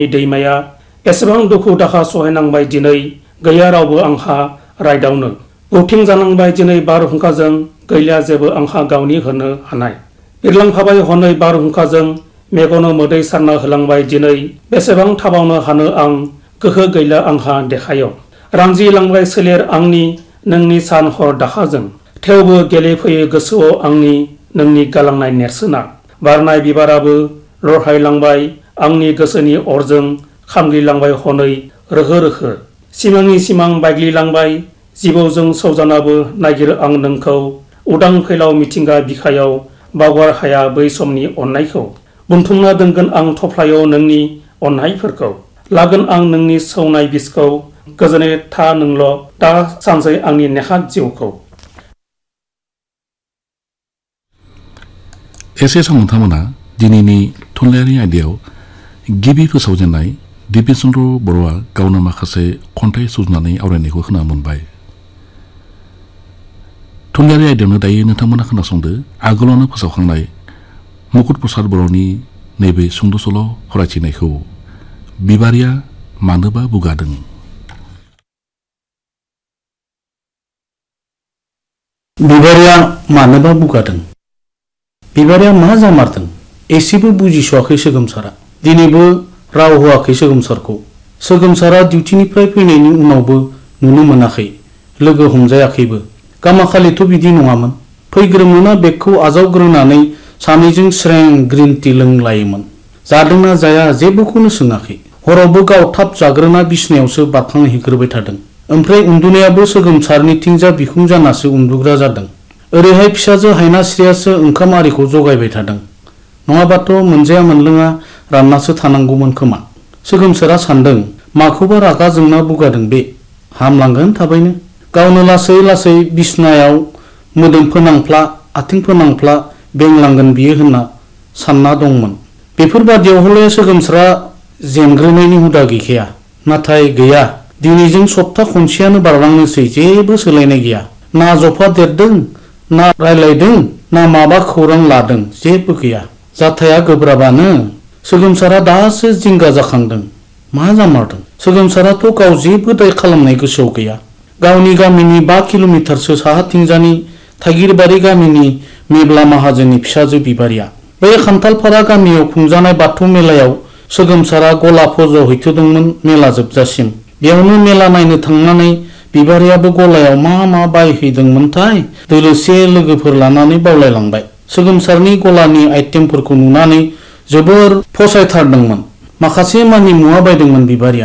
दैमाया एसेबां दुखु दाहा सहायनांबाय दिनै गैया रावबो आंहा रायदावनो बुथिं जानांबाय दिनै बारहुंखाजों गैला जेबो आंहा गावनि होनो हानाय बिरलांफाबाय हनै बारहुंखाजों मेगनाव मोदै सारना होलांबाय दिनै बेसेबां थाबावनो हानो आं गोहो गैला आंहा देखायाव रानजिलांबाय सोलेर आंनि नोंनि सान हर दाहाजों थेवबो गेलेफैयो गोसोआव आंनि नोंनि गालांनाय नेरसोना बारनाय बिबाराबो लरहायलांबाय आंनि गोसोनि अरजों खामग्लिलांबाय हनै रोहो रोहो सिमांनि सिमां बायग्लिलांबाय जिबौजों सौजानाबो नागिरो आं नोंखौ उदां फैलाव मिथिंगा बिखायाव बावगार हाया बै समनि अननायखौ बुथुमना दोनगोन आं थफ्लायाव नोंनि अननायफोरखौ लागोन आं नोंनि सौनाय बिसखौ गोजोनै था नोंल' दा सानसै आंनि नेहाथ जिउखौ। एसे सम नोंथांमोना दिनैनि थुनलाइयारि आयदायाव गिबि फोसावजेननाय दिपेन चन्द्र बर'आ गावनो माखासे खन्थाइ सुजुनानै आवरायनायखौ खोनानो मोनबाय। थुनलाइयारि आयदायावनो दायो नोंथांमोना खोनासंदो आगोलावनो फोसावखांनाय मुकुट प्रसाद बर'नि नैबे सुंद' सल' फरायथिनायखौ बिबारिया मानोबा बुगादों। बिबारिया मानोबा बुगादों। बिबारिया मा जामारदों एसेबो बुजिस'वाखै सोगोमसारा दिनैबो राव होआखै सोगोमसारखौ सोगोमसारा डिउटिनिफ्राय फैनायनि उनावबो नुनो मोनाखै लोगो हमजायाखैबो गामाखालिथ' बिदि नङामोन फैग्रोमोना बेगखौ आजावग्रोनानै सानैजों स्रें ग्रिन टि लोंलायोमोन जादोंना जाया जेबोखौनो सोङाखै हरावबो गाव थाब जाग्रोना बिसनायावसो बारखांहैग्रोबाय थादों ओमफ्राय उन्दुनायाबो सोगोमसारनिथिंजा बिखुं जानासो उन्दुग्रा जादों ओरैहाय फिसाजो हायनास्रियासो ओंखाम आरिखौ जगायबाय थादों नङाबाथ' मोनजाया मोनलोङा राननासो थानांगौमोन खोमा सोगोमसारा सानदों माखौबा रागा जोंना बुगादों बे हामलांगोन थाबैनो गावनो लासै लासै बिसनायाव मोदोम फोनांफ्ला आथिं फोनांफ्ला बेंलांगोन बियो होनना सानना दंमोन बेफोरबादियाव हले सोगोमसारा जेनग्रोनायनि हुदा गैखाया नाथाय गैया दिनैजों सप्ता खनसेयानो बारलांनोसै जेबो सोलायनाय गैया ना जफा देरदों ना रायलायदों ना माबा खौरां लादों जेबो गैया जाथाया गोब्राबानो सोगोमसारा दासो जिंगा जाखांदों मा जामारदों सोगोमसाराथ' गाव जेबो दाय खालामनाय गोसोआव गैया गावनि गामिनि 5 किल'मिटारसो साहाथिंजानि थागिरबारि गामिनि मेब्ला माहाजोननि फिसाजो बिबारिया बै खान्थालपारा गामियाव खुंजानाय बाथौ मेलायाव सोगोमसारा गला फज'हैथ'दोंमोन मेला जोबजासिम बेयावनो मेला नायनो थांनानै बिबारियाबो गलायाव मा मा बायहैदोंमोनथाय दोलोसे लोगोफोर लानानै बावलायलांबाय सोगोमसारनि गलानि आइटेमफोरखौ नुनानै जोबोर फसायथारदोंमोन माखासे मानि मुवा बायदोंमोन बिबारिया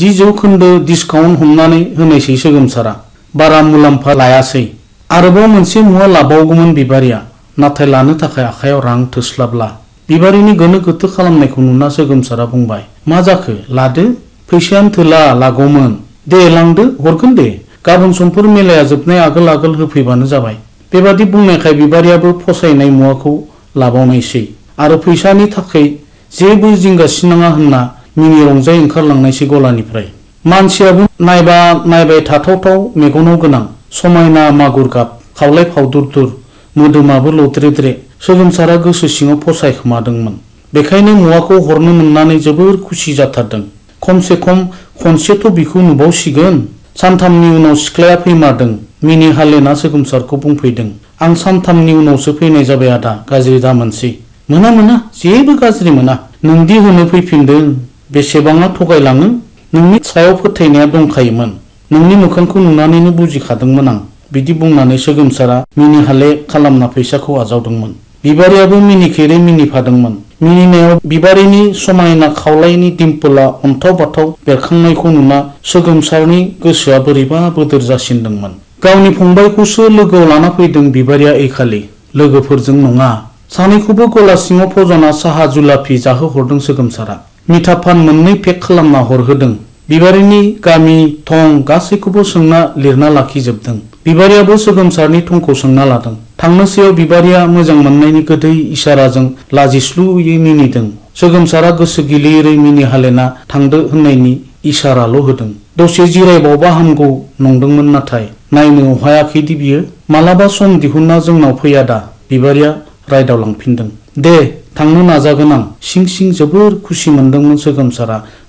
10% डिसकाउन्ट हमनानै होनायसै सोगोमसारा बारा मुलाम्फा लायासै आरोबाव मोनसे मुवा लाबावगौमोन बिबारिया नाथाय लानो थाखाय आखायाव रां थोस्लाबला बिबारिनि गोनो गोथो खालामनायखौ नुना सोगोमसारा बुंबाय मा जाखो लादो फैसायानो थोला लागौमोन दे लांदो हरगोन दे गाबोन समफोर मेलाया जोबनाय आगोल आगोल होफैबानो जाबाय बेबादि बुंनायखाय बिबारियाबो फसायनाय मुवाखौ लाबावनायसै आरो फैसानि थाखाय जेबो जिंगासिनाङा होनना मिनि रंजाय ओंखारलांनायसै गलानिफ्राय मानसियाबो नायबा नायबाय थाथावथाव मेगनाव गोनां समायना मागुर गाब खावलाय फावदुरदुर मोदोमाबो लद्रेद्रे सोगोमसारा गोसो सिङाव फसायखोमादोंमोन बेखायनो मुवाखौ हरनो मोननानै जोबोर खुसि जाथारदों खमसे खम खनसेथ' बिखौ नुबावसिगोन सानथामनि उनाव सिख्लाया फैमारदों मिनि हालेना सोगोमसारखौ बुंफैदों आं सानथामनि उनावसो फैनाय जाबाय आदा गाज्रि दामोनसै मोना जेबो गाज्रि मोना नोंदि होनो फैफिनदों बेसेबाङा थगायलाङो नोंनि सायाव फोथायनाया दंखायोमोन नोंनि मोखांखौ नुनानैनो बुजिखादोंमोन आं बिदि बुंनानै सोगोमसारा मिनि हाले खालामना फैसाखौ आजावदोंमोन बिबारियाबो मिनिखेरै मिनिफादोंमोन मिनिनायाव बिबारिनि समायना खावलायनि दिम्पला अन्थाव बाथाव बेरखांनायखौ नुना सोगोमसारनि गोसोआ बोरैबा बोदोर जासिनदोंमोन गावनि फंबायखौसो लोगोआव लाना फैदों बिबारिया ऐखालि लोगोफोरजों नङा सानैखौबो गला सिङाव फजना साहा जुलाफि जाहोहरदों सोगोमसारा मिथा पान 2 पेक खालामना हरहोदों बिबारिनि गामि थं गासैखौबो सोंना लिरना लाखिजोबदों बिबारियाबो सोगोमसारनि थंखौ सोंना लादों थांनोसैयाव बिबारिया मोजां मोननायनि गोदै इसाराजों लाजिस्लुयै मिनिदों सोगोमसारा गोसो गिलिरै मिनि हालेना थांदो होननायनि इसाराल' होदों दसे जिरायबावबा हामगौ नंदोंमोन नाथाय नायनो हायाखैदि बियो मालाबा सम दिहुनना जोंनाव फैया दा बिबारिया रायदावलांफिनदों दे थांनो नाजागोन आं सिं सिं जोबोर खुसि मोनदोंमोन सोगोमसारा